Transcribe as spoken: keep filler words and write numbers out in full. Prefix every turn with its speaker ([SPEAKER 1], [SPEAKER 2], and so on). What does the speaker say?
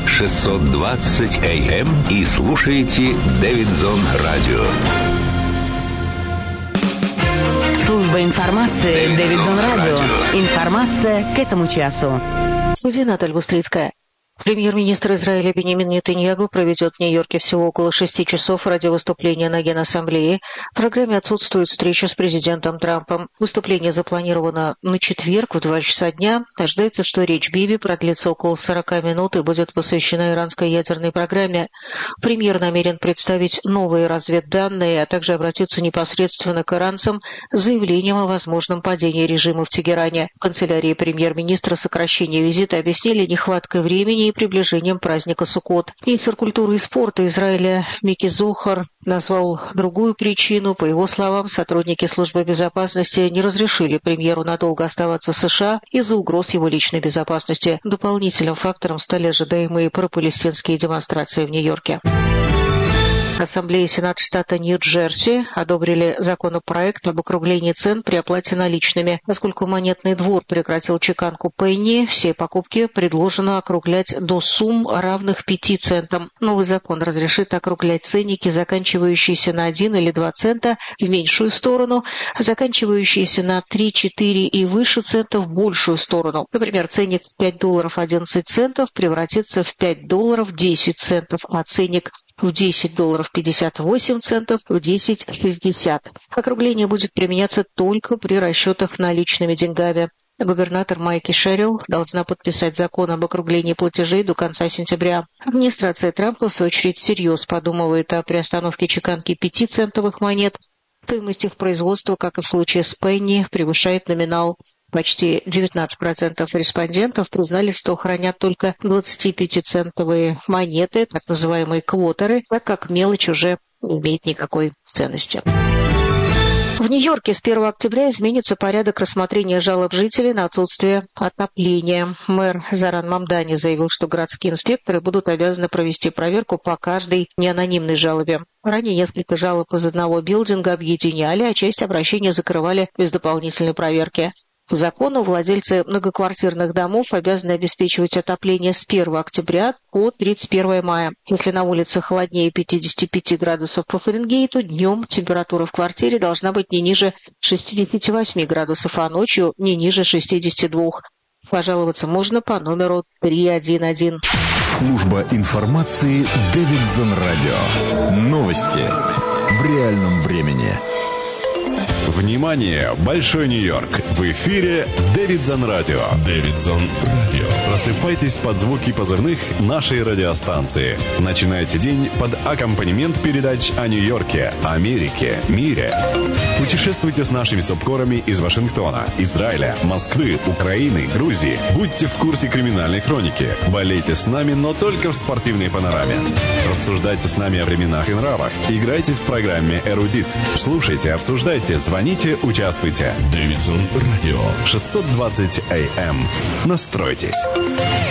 [SPEAKER 1] шестьсот двадцать эй эм и слушаете Дэвидсон Радио.
[SPEAKER 2] Служба информации Дэвидсон Радио. Информация к этому часу.
[SPEAKER 3] В студии Наталья Бустрицкая. Премьер-министр Израиля Биньямин Нетаньяху проведет в Нью-Йорке всего около шести часов ради выступления на Генассамблее. В программе отсутствует встреча с президентом Трампом. Выступление запланировано на четверг в два часа дня. Ожидается, что речь Биби продлится около сорока минут и будет посвящена иранской ядерной программе. Премьер намерен представить новые разведданные, а также обратиться непосредственно к иранцам с заявлением о возможном падении режима в Тегеране. В канцелярии премьер-министра сокращение визита объяснили нехваткой времени и приближением праздника Суккот. Министр культуры и спорта Израиля Мики Зохар назвал другую причину. По его словам, сотрудники службы безопасности не разрешили премьеру надолго оставаться в США из-за угроз его личной безопасности. Дополнительным фактором стали ожидаемые пропалестинские демонстрации в Нью-Йорке. Ассамблея и Сенат штата Нью-Джерси одобрили законопроект об округлении цен при оплате наличными. Поскольку монетный двор прекратил чеканку пенни, все покупки предложено округлять до сумм, равных пяти центам. Новый закон разрешит округлять ценники, заканчивающиеся на один или два цента, в меньшую сторону, а заканчивающиеся на три-четыре и выше центов в большую сторону. Например, ценник в пять долларов одиннадцать центов превратится в пять долларов десять центов, а ценник в десять долларов пятьдесят восемь центов в десять шестьдесят. Округление будет применяться только при расчетах наличными деньгами. Губернатор Майки Шерилл должна подписать закон об округлении платежей до конца сентября. Администрация Трампа, в свою очередь, всерьез подумывает о приостановке чеканки пятицентовых монет. Стоимость их производства, как и в случае с пенни, превышает номинал. Почти девятнадцать процентов респондентов признали, что хранят только двадцатипятицентовые монеты, так называемые квотеры, так как мелочь уже не имеет никакой ценности. В Нью-Йорке с первого октября изменится порядок рассмотрения жалоб жителей на отсутствие отопления. Мэр Заран Мамдани заявил, что городские инспекторы будут обязаны провести проверку по каждой неанонимной жалобе. Ранее несколько жалоб из одного билдинга объединяли, а часть обращений закрывали без дополнительной проверки. По закону владельцы многоквартирных домов обязаны обеспечивать отопление с первого октября по тридцать первого мая. Если на улице холоднее пятидесяти пяти градусов по Фаренгейту, днем температура в квартире должна быть не ниже шестидесяти восьми градусов, а ночью не ниже шестидесяти двух. Пожаловаться можно по номеру три один один.
[SPEAKER 4] Служба информации Дэвидсон Радио. Новости в реальном времени.
[SPEAKER 5] Внимание! Большой Нью-Йорк! В эфире Дэвидсон Радио. Дэвидсон Радио. Просыпайтесь под звуки позывных нашей радиостанции. Начинайте день под аккомпанемент передач о Нью-Йорке, Америке, мире. Путешествуйте с нашими субкорами из Вашингтона, Израиля, Москвы, Украины, Грузии. Будьте в курсе криминальной хроники. Болейте с нами, но только в спортивной панораме. Рассуждайте с нами о временах и нравах. Играйте в программе «Эрудит». Слушайте, обсуждайте, звоните, участвуйте. Дэвидсон Радио. шестьсот двадцать эй эм. Настройтесь.